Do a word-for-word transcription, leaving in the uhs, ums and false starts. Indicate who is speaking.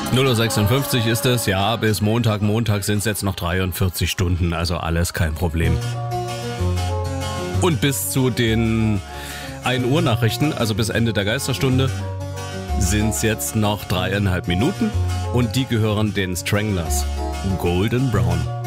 Speaker 1: null Uhr sechsundfünfzig ist es, ja, bis Montag. Montag sind es jetzt noch dreiundvierzig Stunden, also alles kein Problem. Und bis zu den ein Uhr Nachrichten, also bis Ende der Geisterstunde, sind es jetzt noch dreieinhalb Minuten und die gehören den Stranglers. Golden Brown.